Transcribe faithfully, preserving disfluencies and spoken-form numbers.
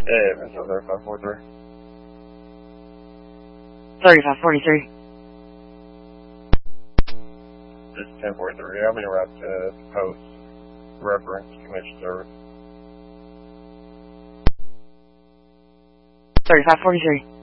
Hey, Mister thirty-five forty-three. thirty-five forty-three. This is ten forty-three. I'm in route to post reference commission service. thirty-five forty-three.